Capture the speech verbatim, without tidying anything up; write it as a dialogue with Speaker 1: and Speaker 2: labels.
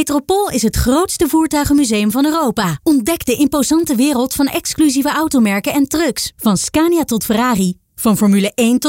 Speaker 1: Metropool is het grootste voertuigenmuseum van Europa. Ontdek de imposante wereld van exclusieve automerken en trucks. Van Scania tot Ferrari. Van Formule één tot